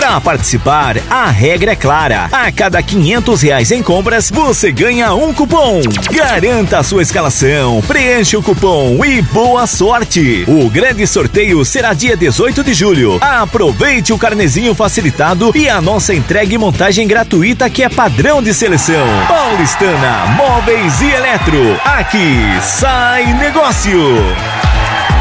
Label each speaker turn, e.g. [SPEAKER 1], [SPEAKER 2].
[SPEAKER 1] Para participar, a regra é clara. A cada R$500 em compras, você ganha um cupom. Garanta a sua escalação, preencha o cupom e boa sorte. O grande sorteio será dia 18 de julho. Aproveite o carnezinho facilitado e a nossa entrega e montagem gratuita que é padrão de seleção. Paulistana Móveis e Eletro. Aqui sai negócio.